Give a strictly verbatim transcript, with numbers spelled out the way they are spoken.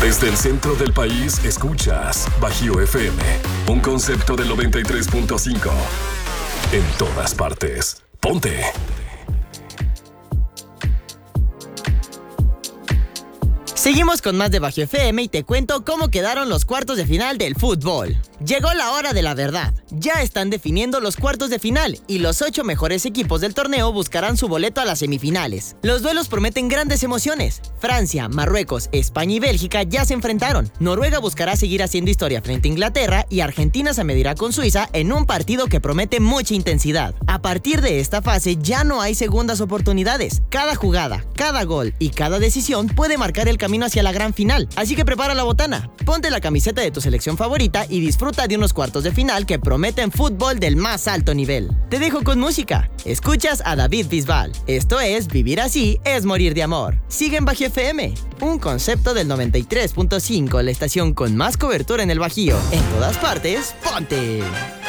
Desde el centro del país escuchas Bajío F M, un concepto del noventa y tres punto cinco. En todas partes. Ponte. Seguimos con más de Bajío F M y te cuento cómo quedaron los cuartos de final del fútbol. Llegó la hora de la verdad. Ya están definiendo los cuartos de final y los ocho mejores equipos del torneo buscarán su boleto a las semifinales. Los duelos prometen grandes emociones. Francia, Marruecos, España y Bélgica ya se enfrentaron. Noruega buscará seguir haciendo historia frente a Inglaterra y Argentina se medirá con Suiza en un partido que promete mucha intensidad. A partir de esta fase ya no hay segundas oportunidades. Cada jugada, cada gol y cada decisión puede marcar el camino hacia la gran final. Así que prepara la botana, ponte la camiseta de tu selección favorita y disfruta de unos cuartos de final que prometen fútbol del más alto nivel. Te dejo con música. Escuchas a David Bisbal. Esto es Vivir Así es Morir de Amor. Sigue en Bajío F M, un concepto del noventa y tres punto cinco, la estación con más cobertura en el Bajío. En todas partes, ponte.